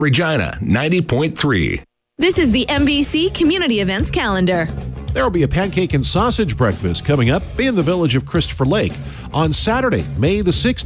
Regina 90.3. This is the NBC Community Events Calendar. There will be a pancake and sausage breakfast coming up in the village of Christopher Lake on Saturday, May the 6th.